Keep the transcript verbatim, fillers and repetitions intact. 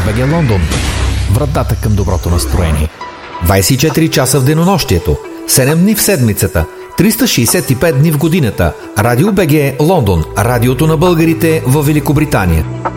БГ Лондон. Вратата към доброто настроение. двайсет и четири часа в денонощието, седем дни в седмицата, триста шейсет и пет дни в годината. Радио БГ Лондон. Радиото на българите във Великобритания.